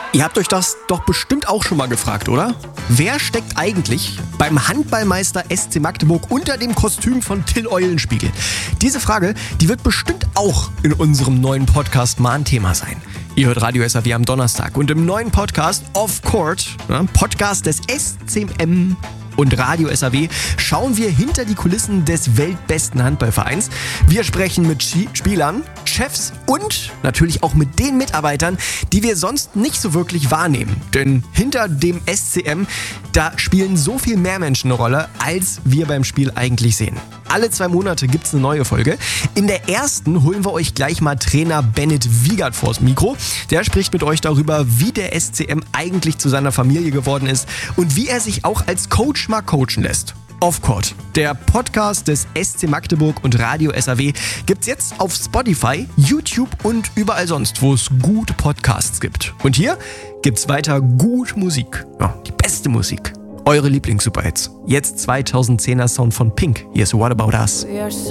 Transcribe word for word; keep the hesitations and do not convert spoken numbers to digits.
Ihr habt euch das doch bestimmt auch schon mal gefragt, oder? Wer steckt eigentlich beim Handballmeister S C Magdeburg unter dem Kostüm von Till Eulenspiegel? Diese Frage, die wird bestimmt auch in unserem neuen Podcast mal ein Thema sein. Ihr hört Radio S A W am Donnerstag und im neuen Podcast Off Court, ja, Podcast des S C M und Radio S A W, schauen wir hinter die Kulissen des weltbesten Handballvereins. Wir sprechen mit Spielern, Chefs und natürlich auch mit den Mitarbeitern, die wir sonst nicht so wirklich wahrnehmen. Denn hinter dem S C M, da spielen so viel mehr Menschen eine Rolle, als wir beim Spiel eigentlich sehen. Alle zwei Monate gibt's eine neue Folge. In der ersten holen wir euch gleich mal Trainer Bennett Wiegert vors Mikro. Der spricht mit euch darüber, wie der S C M eigentlich zu seiner Familie geworden ist und wie er sich auch als Coach mal coachen lässt. Off Court, der Podcast des S C Magdeburg und Radio S A W, gibt's jetzt auf Spotify, YouTube und überall sonst, wo es gute Podcasts gibt. Und hier gibt's weiter gute Musik. Ja, die beste Musik. Eure Lieblings-Superhits. Jetzt zweitausendzehner Sound von Pink. Hier ist What About Us.